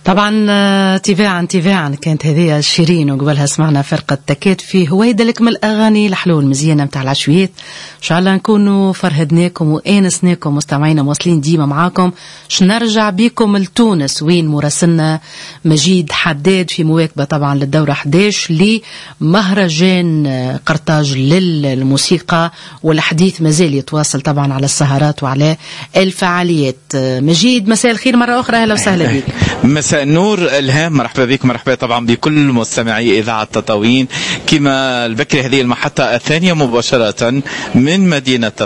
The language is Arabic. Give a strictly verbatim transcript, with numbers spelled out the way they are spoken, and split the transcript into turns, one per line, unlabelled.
طبعا تباعا تباعا كانت هذه شيرين، وقبلها سمعنا فرقة تكات في هويدا لك من الأغاني الحلوة المزيانة متاع العشويات. إن شاء الله نكونوا فرهدناكم وآنسناكم مستمعينا مواصلين ديما معاكم. شنرجع بكم لتونس وين مراسلنا مجيد حداد في مواكبة طبعا للدورة أحد عشر لمهرجان قرطاج للموسيقى، والحديث مازال يتواصل طبعا على السهرات وعلى الفعاليات. مجيد مساء الخير مرة أخرى، أهلا وسهلا بك.
مساء النور الهام، مرحبا بك، مرحبا طبعا بكل مستمعي إذاعة تطاوين. كما البكري هذه المحطة الثانية مباشرة من مدينة